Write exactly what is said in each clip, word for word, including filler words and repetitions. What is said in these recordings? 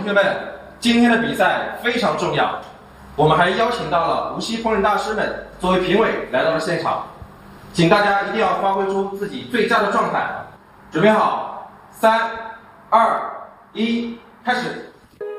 学们，今天的比赛非常重要，我们还邀请到了无锡烹饪大师们作为评委来到了现场，请大家一定要发挥出自己最佳的状态。准备好，三、二、一，开始。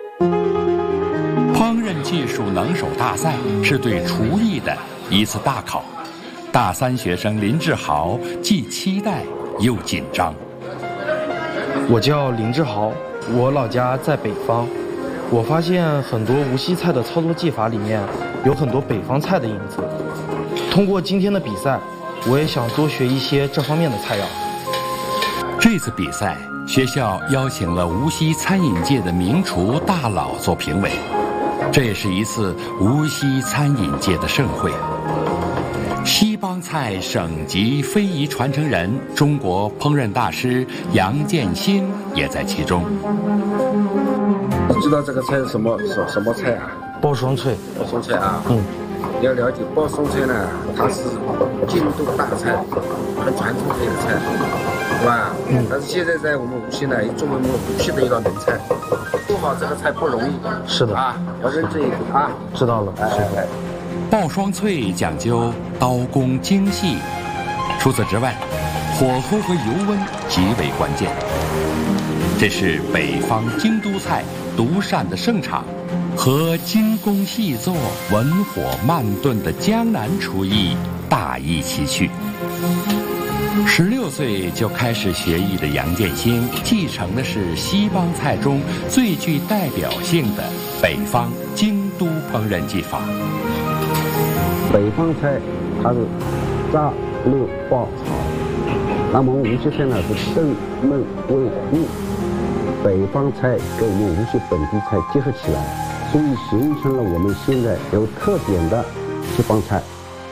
烹饪技术能手大赛是对厨艺的一次大考，大三学生林志豪既期待又紧张。 我叫林志豪，我老家在北方。我发现很多无锡菜的操作技法里面有很多北方菜的影子。通过今天的比赛，我也想多学一些这方面的菜肴。 这次比赛，学校邀请了无锡餐饮界的名厨大佬做评委，这也是一次无锡餐饮界的盛会。西帮菜省级非遗传承人、中国烹饪大师杨建新也在其中。 你知道这个菜是什么什什么菜啊？ 爆双脆。 爆双菜啊。 嗯。 你要了解爆双菜呢，它是京都大菜，很传统的一个菜，对吧？嗯。但是现在在我们无锡呢，也作为我们无锡的一道名菜，做好这个菜不容易。 是的。 啊，要认真一点啊。 知道了。 哎哎哎。 爆双脆讲究刀工精细，除此之外，火候和油温极为关键。这是北方京都菜独擅的盛场，和精工细作、文火慢炖的江南厨艺大异其趣。十六岁就开始学艺的杨建新，继承的是西帮菜中最具代表性的北方京都烹饪技法。 北方菜它是炸、溜、爆、炒，那么我们无锡菜呢是炖、焖、煨、煨。北方菜跟我们无锡本地菜结合起来，所以形成了我们现在有特点的西帮菜。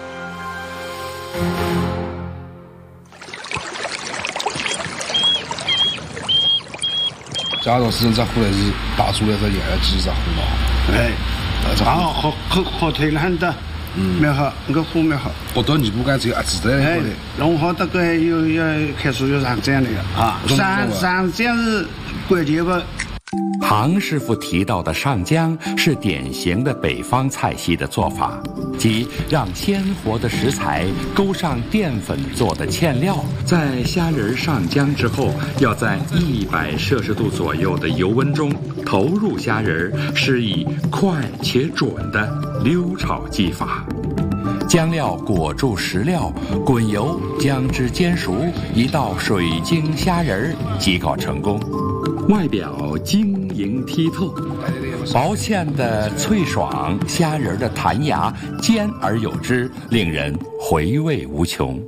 假如是这回来是打出来的也是这红毛， 哎，好好好好推了很多。嗯，蛮好，那个货蛮好。 我到尼泊尔只有一次的。 哎，弄好这个又要开始要上酱的啊，上上酱是关键吧。 杭师傅提到的上浆是典型的北方菜系的做法，即让鲜活的食材勾上淀粉做的芡料，在虾仁上浆之后，要在一百摄氏度左右的油温中投入虾仁，施以快且准的溜炒技法。将料裹住食料，滚油将之煎熟，一道水晶虾仁即告成功。外表晶莹剔透，薄芡的脆爽，虾仁的弹牙，煎而有汁，令人回味无穷。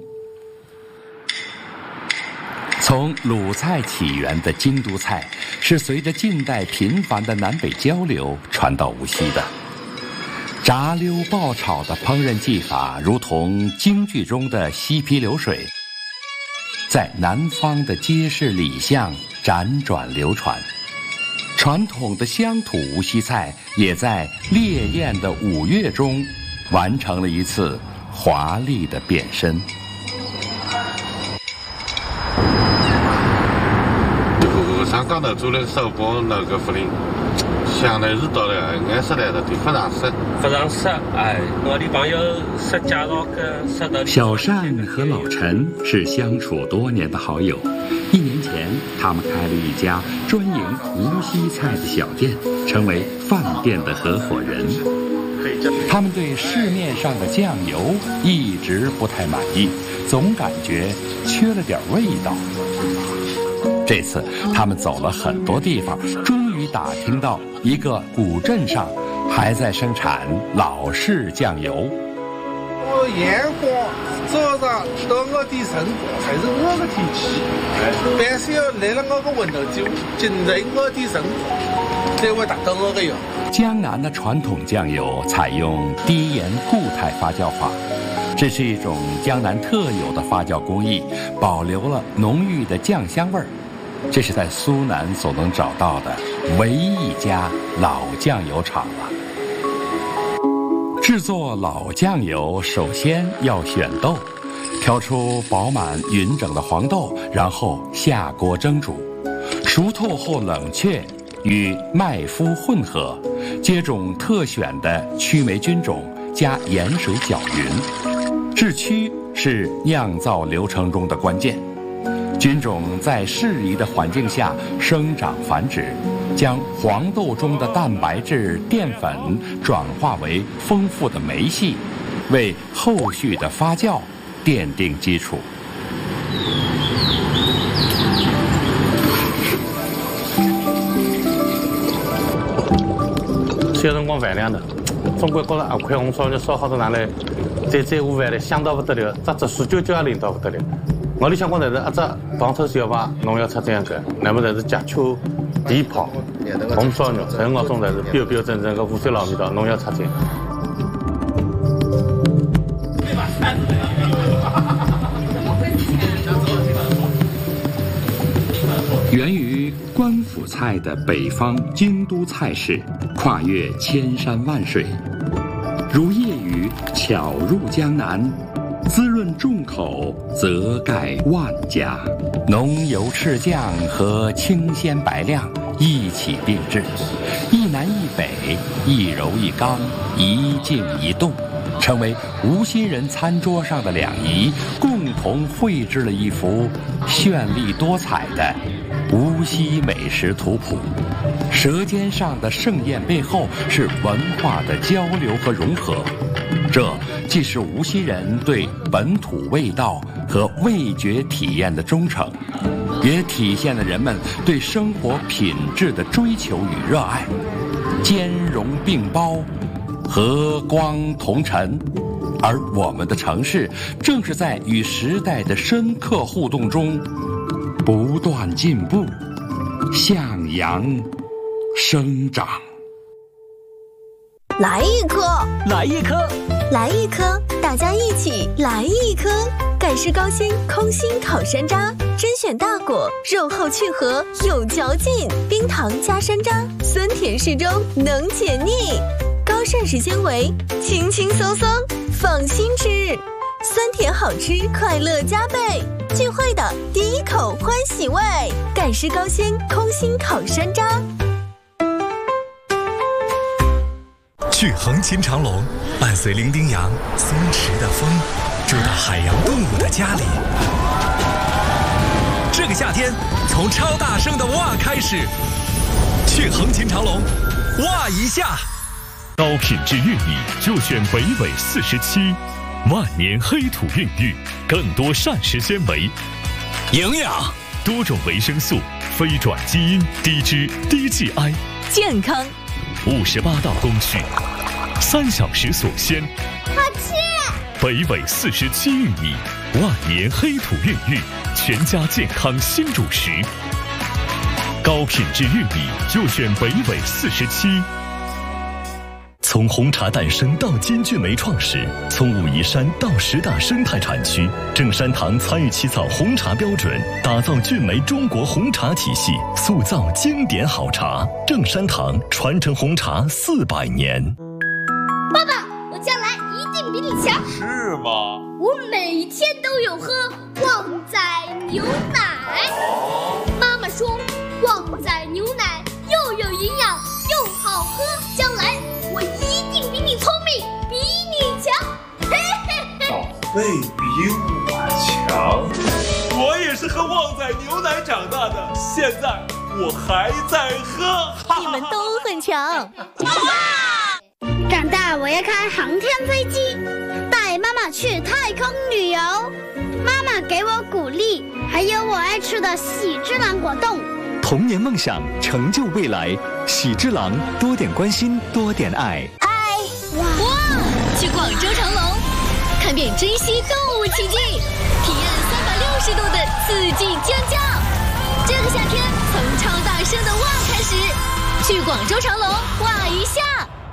从鲁菜起源的京都菜，是随着近代频繁的南北交流传到无锡的。炸溜爆炒的烹饪技法，如同京剧中的西皮流水，在南方的街市里巷辗转流传。传统的乡土无锡菜也在烈焰的五月中完成了一次华丽的变身。 和尚刚头做了手包那个茯苓，香来味道的，颜色来的对非常色， 非常色。哎，我的朋友是介绍个色的。 小单和老陈是相处多年的好友，一年前他们开了一家专营无锡菜的小店，成为饭店的合伙人。他们对市面上的酱油一直不太满意，总感觉缺了点味道。这次他们走了很多地方，终于打听到一个古镇上还在生产老式酱油。 我阳光照上到我的身，才是我的天气。必须要来了我的温度就浸在我的身，才会达到我的要。 江南的传统酱油采用低盐固态发酵法，这是一种江南特有的发酵工艺，保留了浓郁的酱香味儿。这是在苏南所能找到的唯一一家老酱油厂了。制作老酱油，首先要选豆，挑出饱满匀整的黄豆，然后下锅蒸煮，熟透后冷却， 与麦麸混合，接种特选的曲霉菌种，加盐水搅匀。制曲是酿造流程中的关键。菌种在适宜的环境下生长繁殖，将黄豆中的蛋白质淀粉转化为丰富的酶系，为后续的发酵奠定基础。 小辰光饭量的，总归觉着二块红烧肉烧好到哪来，再再下饭来香到不得了，只只水椒椒也灵到不得了。我里想讲，但是一只棒头小排，侬要出这样个，那么才是夹秋地泡红烧肉，在我中才是标标准准的五水老味道，侬要出这。 源于官府菜的北方京都菜式，跨越千山万水，如夜雨巧入江南，滋润重口，则盖万家。浓油赤酱和清鲜白亮一起并置，一南一北，一柔一刚，一静一动，成为无锡人餐桌上的两仪，共同绘制了一幅绚丽多彩的无锡美食图谱。舌尖上的盛宴背后是文化的交流和融合，这既是无锡人对本土味道和味觉体验的忠诚，也体现了人们对生活品质的追求与热爱。兼容并包，和光同尘，而我们的城市正是在与时代的深刻互动中不断进步，向阳生长。 来一颗， 来一颗， 来一颗，大家一起来一颗。盖世高鲜空心烤山楂，甄选大果，肉厚去核，有嚼劲，冰糖加山楂，酸甜适中，能解腻，高膳食纤维，轻轻松松，放心吃，酸甜好吃，快乐加倍。聚会的第一口欢喜味，盖世高鲜空心烤山楂。 去横琴长隆，伴随伶仃羊、松弛的风，住到海洋动物的家里。这个夏天，从超大声的哇开始，去横琴长隆，哇一下！ 高品质玉米就选北纬四十七，万年黑土孕育，更多膳食纤维、 营养、 多种维生素、非转基因、低脂、低 G I， 健康。 五十八道工序，三小时锁鲜。 好吃！ 北纬四十七玉米，万年黑土孕育，全家健康新主食。高品质玉米就选北纬四十七。 从红茶诞生到金骏眉创始，从武夷山到十大生态产区，正山堂参与起草红茶标准，打造骏眉中国红茶体系，塑造经典好茶。正山堂传承红茶四百年。 爸爸，我将来一定比你强。 是吗？ 我每天都有喝旺仔牛奶。妈妈说，旺仔牛奶又有营养又好喝，将来我一定比你聪明，比你强。嘿嘿嘿。 宝贝比我强。我也是喝旺仔牛奶长大的，现在我还在喝。 你们都很强。 长大我要开航天飞机，带妈妈去太空旅游。妈妈给我鼓励，还有我爱吃的喜之郎果冻。 童年梦想，成就未来。喜之郎，多点关心，多点爱。 嗨， 哇哇！去广州长隆，看遍珍稀动物奇迹，体验三百六十度的四季尖叫。这个夏天，从超大声的哇开始，去广州长隆哇一下。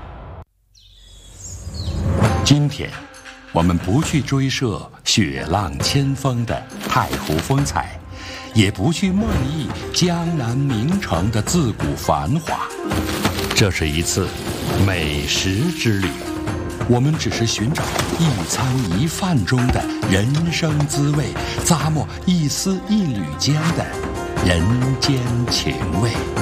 今天，我们不去追涉雪浪千峰的太湖风采，也不去梦忆江南名城的自古繁华。这是一次美食之旅，我们只是寻找一餐一饭中的人生滋味，咂摸一丝一缕间的人间情味。